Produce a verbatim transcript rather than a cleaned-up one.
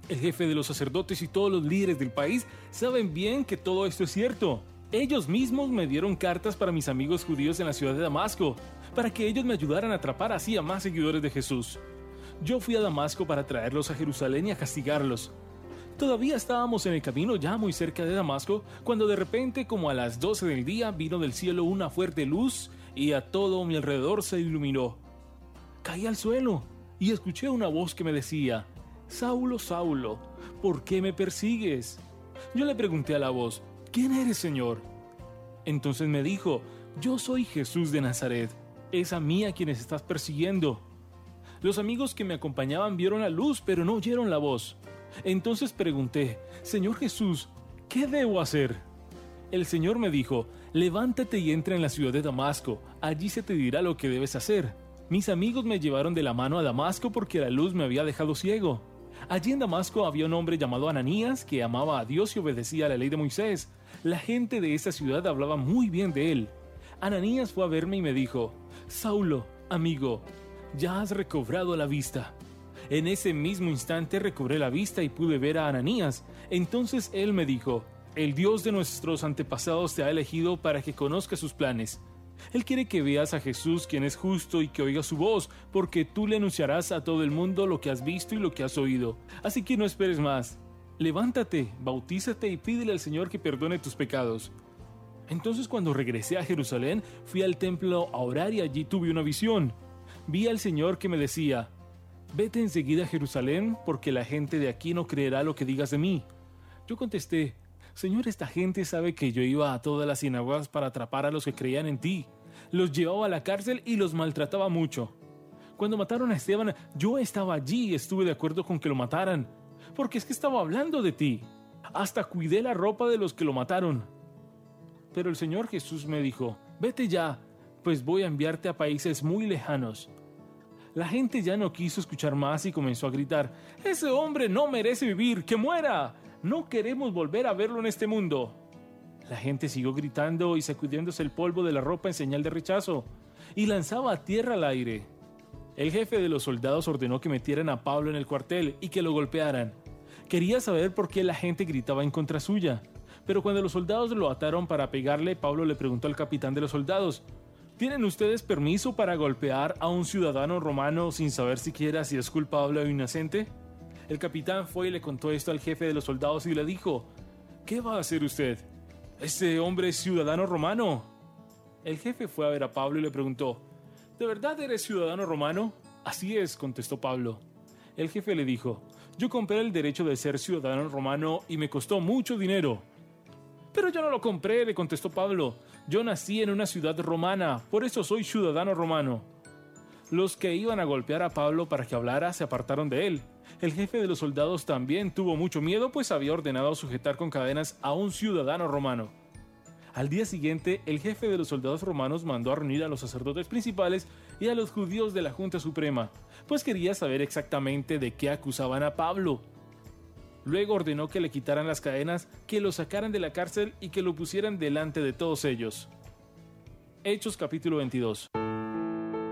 El jefe de los sacerdotes y todos los líderes del país saben bien que todo esto es cierto. Ellos mismos me dieron cartas para mis amigos judíos en la ciudad de Damasco, para que ellos me ayudaran a atrapar así a más seguidores de Jesús. Yo fui a Damasco para traerlos a Jerusalén y a castigarlos. Todavía estábamos en el camino ya muy cerca de Damasco, cuando de repente, como a las doce del día, vino del cielo una fuerte luz y a todo mi alrededor se iluminó. Caí al suelo y escuché una voz que me decía: «Saulo, Saulo, ¿por qué me persigues?». Yo le pregunté a la voz: «¿Quién eres, Señor?». Entonces me dijo: «Yo soy Jesús de Nazaret, es a mí a quienes estás persiguiendo». Los amigos que me acompañaban vieron la luz, pero no oyeron la voz. Entonces pregunté: «Señor Jesús, ¿qué debo hacer?». El Señor me dijo: «Levántate y entra en la ciudad de Damasco, allí se te dirá lo que debes hacer». Mis amigos me llevaron de la mano a Damasco porque la luz me había dejado ciego. Allí en Damasco había un hombre llamado Ananías que amaba a Dios y obedecía a la ley de Moisés. La gente de esa ciudad hablaba muy bien de él. Ananías fue a verme y me dijo: «Saulo, amigo, ya has recobrado la vista». En ese mismo instante recobré la vista y pude ver a Ananías. Entonces él me dijo: «El Dios de nuestros antepasados te ha elegido para que conozcas sus planes. Él quiere que veas a Jesús, quien es justo, y que oigas su voz, porque tú le anunciarás a todo el mundo lo que has visto y lo que has oído. Así que no esperes más. Levántate, bautízate y pídele al Señor que perdone tus pecados». Entonces, cuando regresé a Jerusalén, fui al templo a orar y allí tuve una visión. Vi al Señor que me decía: «Vete enseguida a Jerusalén, porque la gente de aquí no creerá lo que digas de mí». Yo contesté: «Señor, esta gente sabe que yo iba a todas las sinagogas para atrapar a los que creían en ti. Los llevaba a la cárcel y los maltrataba mucho. Cuando mataron a Esteban, yo estaba allí y estuve de acuerdo con que lo mataran, porque es que estaba hablando de ti. Hasta cuidé la ropa de los que lo mataron». Pero el Señor Jesús me dijo: «Vete ya, pues voy a enviarte a países muy lejanos». La gente ya no quiso escuchar más y comenzó a gritar: «¡Ese hombre no merece vivir! ¡Que muera! No queremos volver a verlo en este mundo». La gente siguió gritando y sacudiéndose el polvo de la ropa en señal de rechazo, y lanzaba a tierra al aire. El jefe de los soldados ordenó que metieran a Pablo en el cuartel y que lo golpearan. Quería saber por qué la gente gritaba en contra suya, pero cuando los soldados lo ataron para pegarle, Pablo le preguntó al capitán de los soldados: «¿Tienen ustedes permiso para golpear a un ciudadano romano sin saber siquiera si es culpable o inocente?». El capitán fue y le contó esto al jefe de los soldados y le dijo: «¿Qué va a hacer usted? Este hombre es ciudadano romano». El jefe fue a ver a Pablo y le preguntó: «¿De verdad eres ciudadano romano?». «Así es», contestó Pablo. El jefe le dijo: «Yo compré el derecho de ser ciudadano romano y me costó mucho dinero». «Pero yo no lo compré», le contestó Pablo. «Yo nací en una ciudad romana, por eso soy ciudadano romano». Los que iban a golpear a Pablo para que hablara se apartaron de él. El jefe de los soldados también tuvo mucho miedo, pues había ordenado sujetar con cadenas a un ciudadano romano. Al día siguiente, el jefe de los soldados romanos mandó a reunir a los sacerdotes principales y a los judíos de la Junta Suprema, pues quería saber exactamente de qué acusaban a Pablo. Luego ordenó que le quitaran las cadenas, que lo sacaran de la cárcel y que lo pusieran delante de todos ellos. Hechos capítulo veintidós.